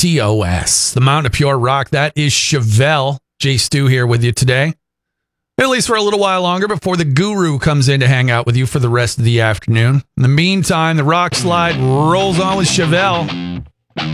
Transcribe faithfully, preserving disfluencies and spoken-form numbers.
T O S, the Mountain of Pure Rock. That is Chevelle. Jay Stu here with you today, at least for a little while longer before the guru comes in to hang out with you for the rest of the afternoon. In the meantime, the rock slide rolls on with Chevelle.